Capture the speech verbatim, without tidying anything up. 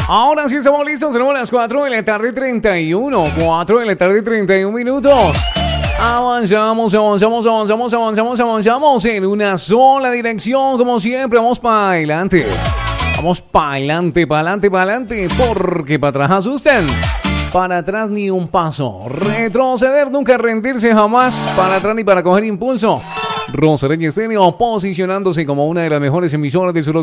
Ahora sí estamos listos, tenemos las cuatro de la tarde treinta y uno, cuatro de la tarde treinta y uno minutos. Avanzamos, avanzamos, avanzamos, avanzamos, avanzamos en una sola dirección, como siempre, vamos para adelante. Vamos para adelante, para adelante, para adelante, porque para atrás asustan. Para atrás ni un paso. Retroceder, nunca rendirse jamás. Para atrás ni para coger impulso. Rosareña Estéreo posicionándose como una de las mejores emisoras de su